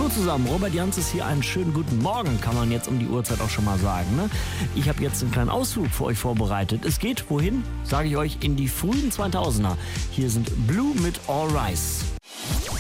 Hallo zusammen, Robert Jans ist hier. Einen schönen guten Morgen, kann man jetzt um die Uhrzeit auch schon mal sagen. Ne? Ich habe jetzt einen kleinen Ausflug für euch vorbereitet. Es geht, wohin? Sage ich euch, in die frühen 2000er. Hier sind Blue mit All Rise.